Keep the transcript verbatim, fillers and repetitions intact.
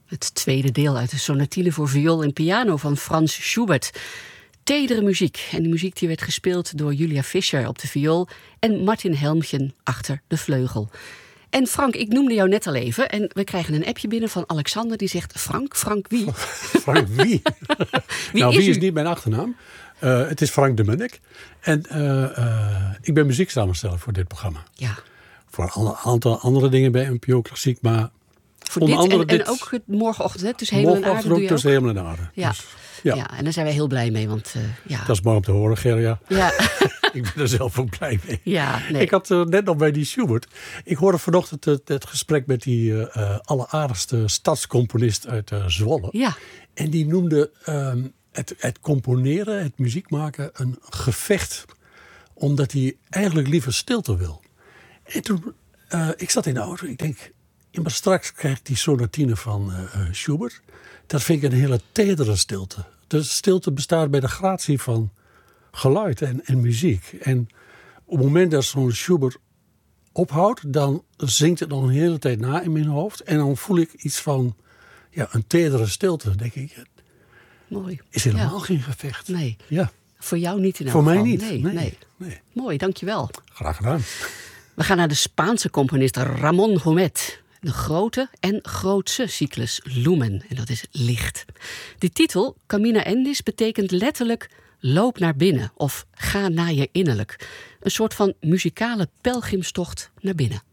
Het tweede deel uit de sonatine voor viool en piano van Franz Schubert. Tedere muziek. En de muziek die werd gespeeld door Julia Fischer op de viool en Martin Helmchen achter de vleugel. En Frank, ik noemde jou net al even en we krijgen een appje binnen van Alexander die zegt: Frank, Frank wie? Frank wie? wie nou, is wie u? is niet mijn achternaam. Uh, het is Frank de Munnik. En uh, uh, ik ben muzieksamensteller voor dit programma. Ja. Voor een aantal andere dingen bij N P O Klassiek, maar voor onder dit andere en, dit. En ook het morgenochtend, hè? Tussen hemel en aarde doe je ook. Tussen hemel en aarde. Ja. Dus, ja. ja, en daar zijn wij heel blij mee, want uh, ja. Dat is mooi om te horen, Gerja. Ja. Ik ben er zelf ook blij mee. Ja, nee. Ik had uh, net nog bij die Schubert. Ik hoorde vanochtend het, het gesprek met die uh, uh, alleraardigste stadscomponist uit uh, Zwolle. Ja. En die noemde um, het, het componeren, het muziek maken, een gevecht. Omdat hij eigenlijk liever stilte wil. En toen, uh, ik zat in de auto, ik denk, ja, maar straks krijg ik die sonatine van uh, uh, Schubert. Dat vind ik een hele tedere stilte. De stilte bestaat bij de gratie van geluid en, en muziek. En op het moment dat zo'n Schubert ophoudt, dan zingt het nog een hele tijd na in mijn hoofd. En dan voel ik iets van ja, een tedere stilte. Dan denk ik, mooi. Is helemaal ja. geen gevecht. Nee. Ja. Voor jou niet in elk Voor mij geval. niet. Nee, Nee. nee. nee. Mooi, dankjewel. Graag gedaan. We gaan naar de Spaanse componist Ramón Humet. De grote en grootse cyclus Lumen. En dat is licht. De titel, Camina Endis, betekent letterlijk loop naar binnen of ga naar je innerlijk. Een soort van muzikale pelgrimstocht naar binnen.